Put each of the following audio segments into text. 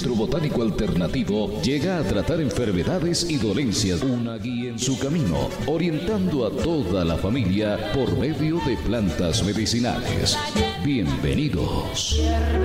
Centro Botánico Alternativo llega a tratar enfermedades y dolencias, una guía en su camino, orientando a toda la familia por medio de plantas medicinales. Bienvenidos.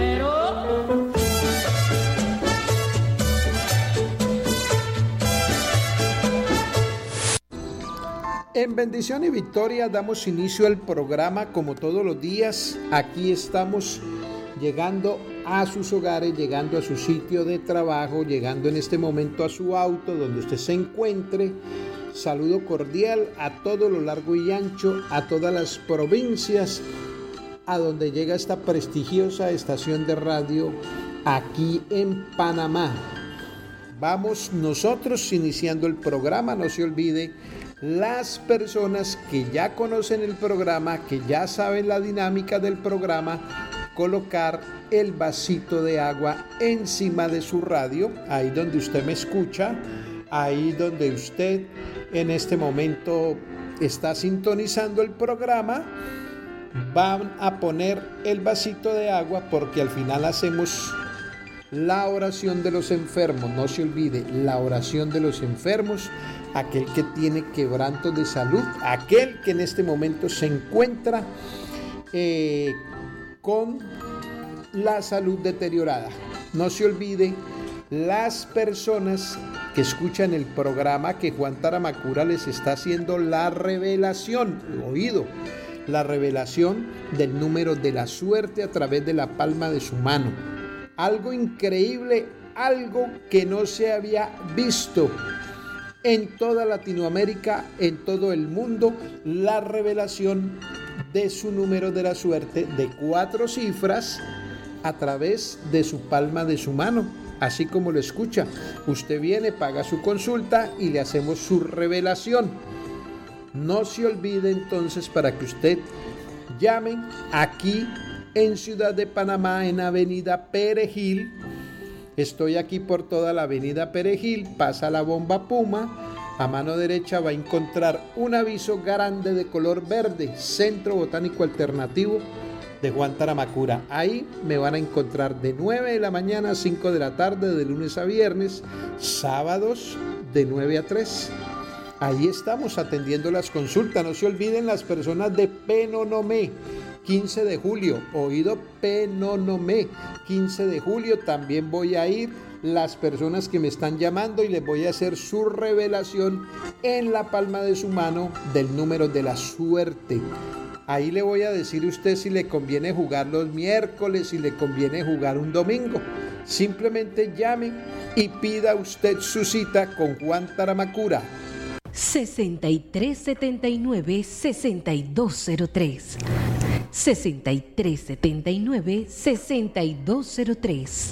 En bendición y victoria damos inicio al programa como todos los días. Aquí estamos llegando a sus hogares, llegando a su sitio de trabajo, llegando en este momento a su auto, donde usted se encuentre. Saludo cordial a todo lo largo y ancho, a todas las provincias a donde llega esta prestigiosa estación de radio aquí en Panamá. Vamos nosotros iniciando el programa, no se olvide. Las personas que ya conocen el programa, que ya saben la dinámica del programa, colocar el vasito de agua encima de su radio, ahí donde usted me escucha, ahí donde usted en este momento está sintonizando el programa, van a poner el vasito de agua porque al final hacemos la oración de los enfermos. No se olvide, la oración de los enfermos, aquel que tiene quebrantos de salud, aquel que en este momento se encuentra con la salud deteriorada. No se olvide, las personas que escuchan el programa, que Juan Taramacura les está haciendo la revelación, oído, la revelación del número de la suerte a través de la palma de su mano. Algo increíble, algo que no se había visto en toda Latinoamérica, en todo el mundo, la revelación de su número de la suerte de 4 cifras a través de su palma de su mano, así como lo escucha. Usted viene, paga su consulta y le hacemos su revelación. No se olvide entonces, para que usted llame aquí en Ciudad de Panamá, en Avenida Perejil. Estoy aquí por toda la Avenida Perejil, pasa la bomba Puma, a mano derecha va a encontrar un aviso grande de color verde, Centro Botánico Alternativo de Juan Taramacura. Ahí me van a encontrar de 9 de la mañana a 5 de la tarde, de lunes a viernes, sábados de 9 a 3. Ahí estamos atendiendo las consultas. No se olviden las personas de Penonomé, 15 de julio, oído, Penonomé, 15 de julio, también voy a ir, las personas que me están llamando, y les voy a hacer su revelación en la palma de su mano del número de la suerte. Ahí le voy a decir a usted si le conviene jugar los miércoles, si le conviene jugar un domingo. Simplemente llame y pida usted su cita con Juan Taramacura. 6379-6203 6379-6203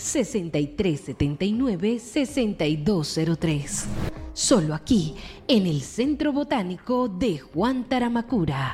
6379-6203. Solo aquí, en el Centro Botánico de Juan Taramacura.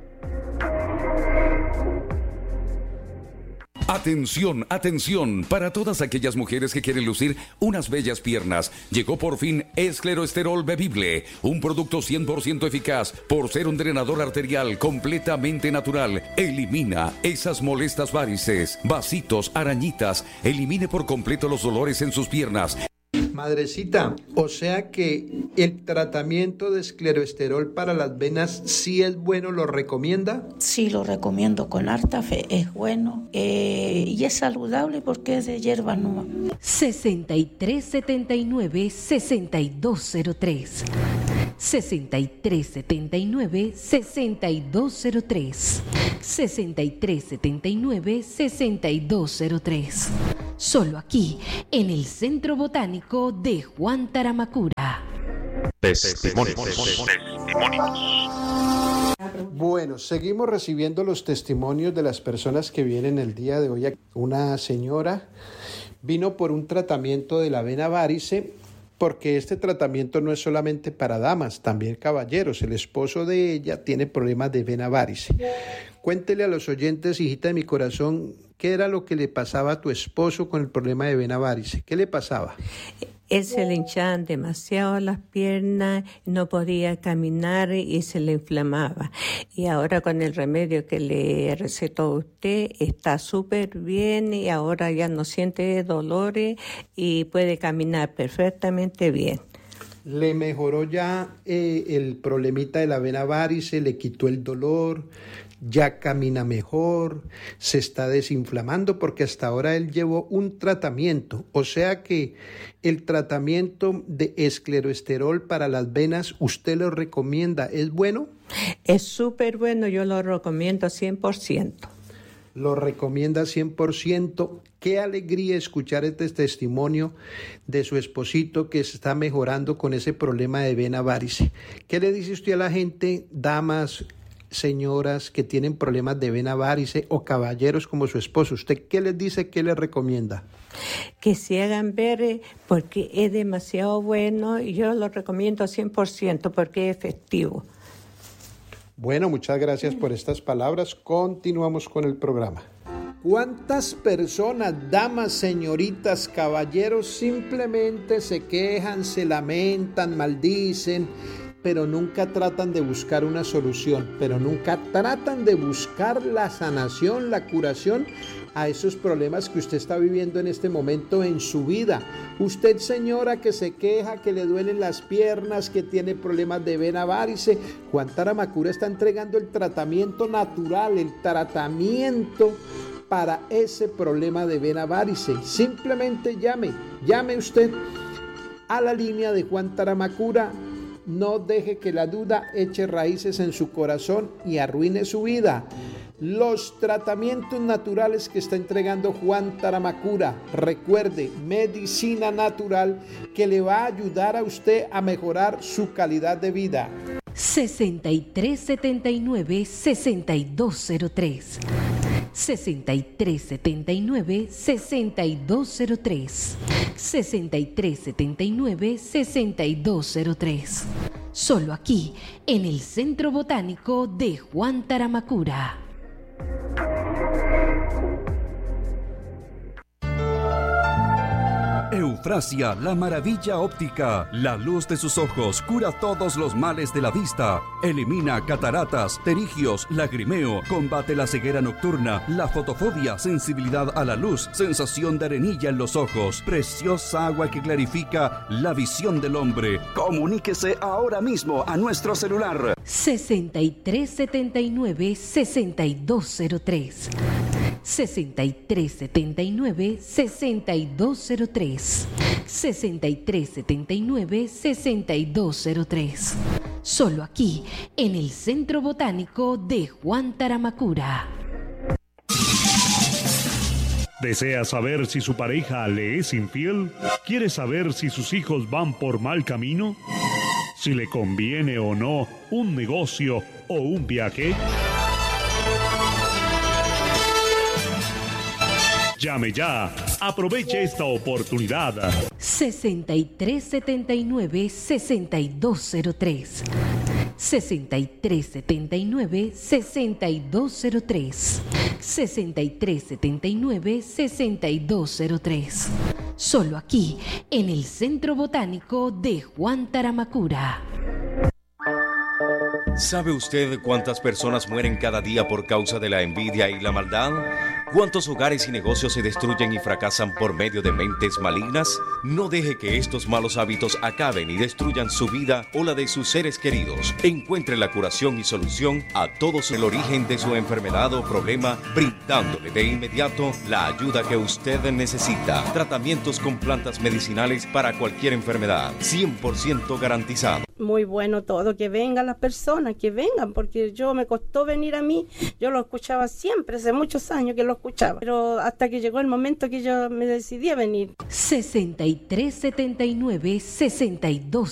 Atención, atención, para todas aquellas mujeres que quieren lucir unas bellas piernas. Llegó por fin Escleroesterol Bebible, un producto 100% eficaz por ser un drenador arterial completamente natural. Elimina esas molestas varices, vasitos, arañitas. Elimine por completo los dolores en sus piernas. Madrecita, o sea que el tratamiento de escleroesterol para las venas sí es bueno, ¿lo recomienda? Sí, lo recomiendo con harta fe, es bueno y es saludable porque es de hierba nueva. 6379-6203 6379-6203 6379-6203. Solo aquí, en el Centro Botánico de Juan Taramacura. Testimonios. Bueno, seguimos recibiendo los testimonios de las personas que vienen el día de hoy. Una señora vino por un tratamiento de la vena varice, porque este tratamiento no es solamente para damas, también caballeros. El esposo de ella tiene problemas de vena varice. Cuéntele a los oyentes, hijita de mi corazón, ¿qué era lo que le pasaba a tu esposo con el problema de vena varice? ¿Qué le pasaba? Él se le hinchaban demasiado las piernas, no podía caminar y se le inflamaba. Y ahora con el remedio que le recetó usted está súper bien y ahora ya no siente dolores y puede caminar perfectamente bien. ¿Le mejoró ya el problemita de la vena varice? ¿Le quitó el dolor? ¿Ya camina mejor? ¿Se está desinflamando? Porque hasta ahora él llevó un tratamiento. O sea que el tratamiento de escleroesterol para las venas, ¿usted lo recomienda? ¿Es bueno? Es súper bueno, yo lo recomiendo 100%. Lo recomienda 100%. Qué alegría escuchar este testimonio de su esposito que se está mejorando con ese problema de vena varice. ¿Qué le dice usted a la gente, damas, señoras que tienen problemas de vena varice o caballeros como su esposo? ¿Usted qué les dice, qué les recomienda? Que se hagan ver porque es demasiado bueno y yo lo recomiendo 100% porque es efectivo. Bueno, muchas gracias por estas palabras. Continuamos con el programa. ¿Cuántas personas, damas, señoritas, caballeros, simplemente se quejan, se lamentan, maldicen, pero nunca tratan de buscar una solución, pero nunca tratan de buscar la sanación, la curación a esos problemas que usted está viviendo en este momento en su vida? Usted, señora, que se queja, que le duelen las piernas, que tiene problemas de vena varice, Juan Taramacura está entregando el tratamiento natural, el tratamiento para ese problema de vena varice. Simplemente llame usted a la línea de Juan Taramacura. No deje que la duda eche raíces en su corazón y arruine su vida. Los tratamientos naturales que está entregando Juan Taramacura, recuerde, medicina natural que le va a ayudar a usted a mejorar su calidad de vida. 6379-6203 6379-6203 6379-6203. Solo aquí, en el Centro Botánico de Juan Taramacura. Eufrasia, la maravilla óptica. La luz de sus ojos cura todos los males de la vista. Elimina cataratas, pterigios, lagrimeo. Combate la ceguera nocturna, la fotofobia, sensibilidad a la luz, sensación de arenilla en los ojos. Preciosa agua que clarifica la visión del hombre. Comuníquese ahora mismo a nuestro celular. 6379-6203 6379-6203 6379-6203. Solo aquí, en el Centro Botánico de Juan Taramacura. ¿Desea saber si su pareja le es infiel? ¿Quiere saber si sus hijos van por mal camino? ¿Si le conviene o no un negocio o un viaje? Llame ya. Aproveche esta oportunidad. 6379-6203 6379-6203 6379-6203. Solo aquí, en el Centro Botánico de Juan Taramacura. ¿Sabe usted cuántas personas mueren cada día por causa de la envidia y la maldad? ¿Cuántos hogares y negocios se destruyen y fracasan por medio de mentes malignas? No deje que estos malos hábitos acaben y destruyan su vida o la de sus seres queridos. Encuentre la curación y solución a todos el origen de su enfermedad o problema, brindándole de inmediato la ayuda que usted necesita. Tratamientos con plantas medicinales para cualquier enfermedad, 100% garantizado. Muy bueno todo, que vengan las personas, que vengan, porque me costó venir a mí. Yo lo escuchaba siempre, hace muchos años que lo escuchaba, pero hasta que llegó el momento que yo me decidí a venir. 6379-6203